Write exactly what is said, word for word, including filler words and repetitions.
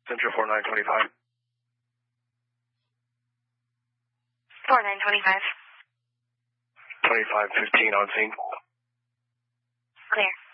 Central four nine twenty-five. four nine twenty-five. twenty-five fifteen on scene. Clear.